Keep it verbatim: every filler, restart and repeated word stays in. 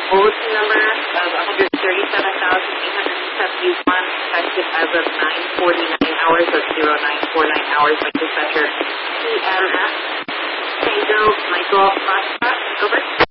bulletin number of one hundred thirty-seven thousand eight hundred seventy-one, effective as of nine forty-nine hours of zero nine four nine hours by dispatcher E M S Tango Michael Foxtrot. Over.